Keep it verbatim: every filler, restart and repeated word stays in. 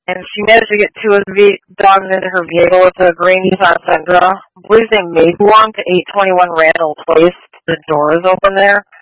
and she managed to get two of the ve- dogs into her vehicle. It's a green Nissan Sentra. I believe they maybe belong to eight twenty-one Randall Place. The door is open there.